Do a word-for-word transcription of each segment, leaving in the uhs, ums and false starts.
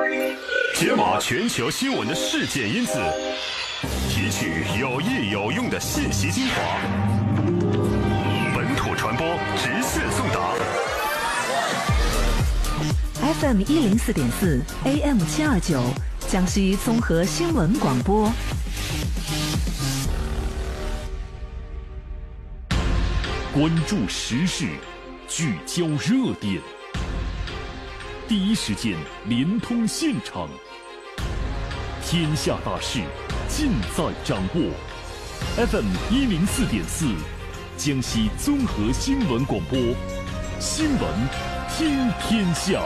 解码全球新闻的事件因子，提取有益有用的信息精华，本土传播直线送达。 F M 一零四点四 A M 七二九，江西综合新闻广播。 关注时事，聚焦热点，第一时间连通现场，天下大事尽在掌握。F M 一零四点四，江西综合新闻广播，新闻听天下。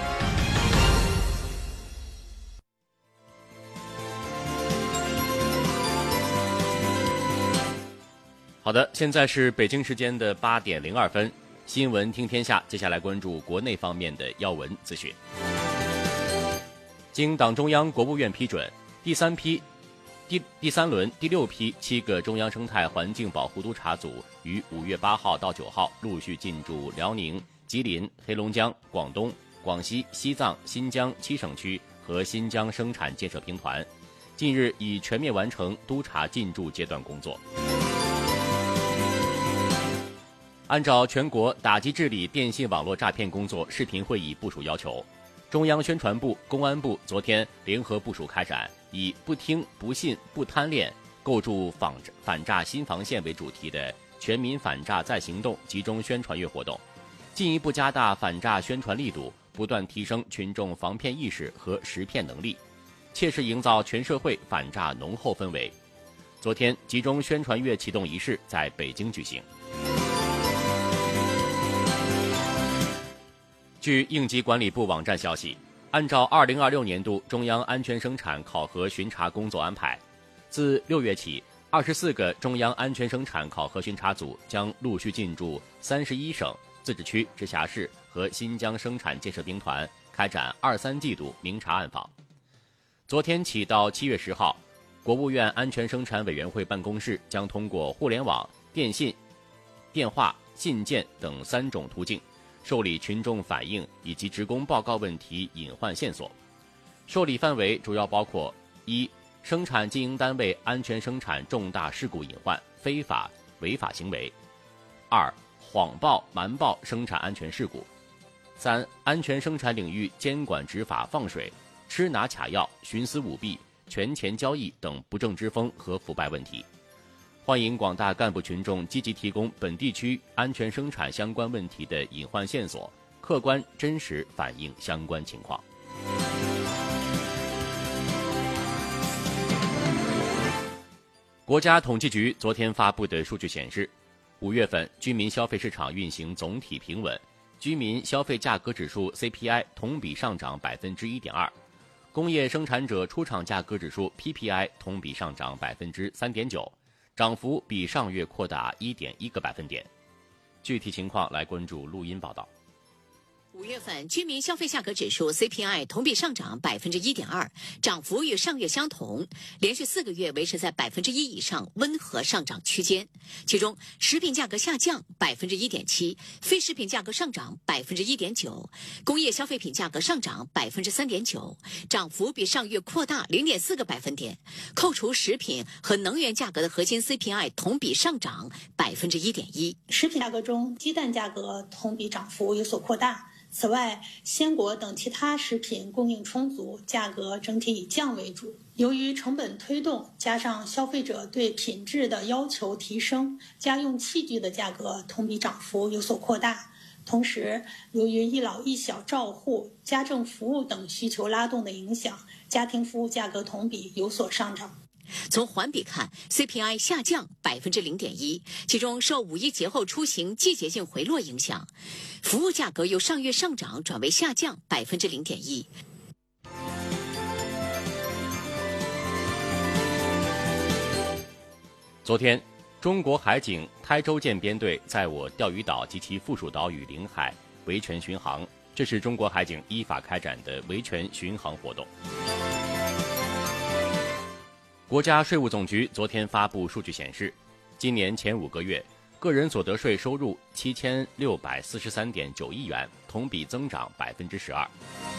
好的，现在是北京时间的八点零二分，新闻听天下。接下来关注国内方面的要闻资讯。经党中央、国务院批准，第三批、第第三轮第六批七个中央生态环境保护督察组于五月八号到九号陆续进驻辽宁、吉林、黑龙江、广东、广西、西藏、新疆七省区和新疆生产建设兵团，近日已全面完成督察进驻阶段工作。按照全国打击治理电信网络诈骗工作视频会议部署要求，中央宣传部、公安部昨天联合部署开展以不听、不信、不贪恋，构筑反反诈新防线为主题的全民反诈再行动集中宣传月活动，进一步加大反诈宣传力度，不断提升群众防骗意识和识骗能力，切实营造全社会反诈浓厚氛围。昨天，集中宣传月启动仪式在北京举行。据应急管理部网站消息，按照二零二六年度中央安全生产考核巡查工作安排，自六月起，二十四个中央安全生产考核巡查组将陆续进驻三十一省、自治区、直辖市和新疆生产建设兵团，开展二三季度明察暗访。昨天起到七月十号，国务院安全生产委员会办公室将通过互联网、电信、电话、信件等三种途径，受理群众反映以及职工报告问题隐患线索。受理范围主要包括：一、生产经营单位安全生产重大事故隐患、非法、违法行为；二、谎报、瞒报生产安全事故；三、安全生产领域监管执法放水、吃拿卡要、徇私舞弊、权钱交易等不正之风和腐败问题。欢迎广大干部群众积极提供本地区安全生产相关问题的隐患线索，客观真实反映相关情况。国家统计局昨天发布的数据显示，五月份居民消费市场运行总体平稳，居民消费价格指数 C P I 同比上涨 百分之一点二， 工业生产者出厂价格指数 P P I 同比上涨 百分之三点九，涨幅比上月扩大 一点一个百分点。具体情况来关注录音报道。 五月份居民消费价格指数 C P I 同比上涨 百分之一点二， 涨幅与上月相同，连续四个月维持在 百分之一 以上温和上涨区间。其中食品价格下降 百分之一点七， 非食品价格上涨 百分之一点九， 工业消费品价格上涨 百分之三点九， 涨幅比上月扩大 零点四个百分点。扣除食品和能源价格的核心 C P I 同比上涨 百分之一点一。 食品价格中，鸡蛋价格同比涨幅有所扩大。此外，鲜果等其他食品供应充足，价格整体以降为主。由于成本推动，加上消费者对品质的要求提升，家用器具的价格同比涨幅有所扩大。同时，由于一老一小照护、家政服务等需求拉动的影响，家庭服务价格同比有所上涨。 从环比看 ，C P I 下降 百分之零点一， 其中受五一节后出行季节性回落影响，服务价格由上月上涨转为下降 百分之零点一。 昨天，中国海警台州舰编队在我钓鱼岛及其附属岛屿领海维权巡航，这是中国海警依法开展的维权巡航活动。国家税务总局昨天发布数据显示，今年前五个月，个人所得税收入七千六百四十三点九亿元，同比增长百分之十二。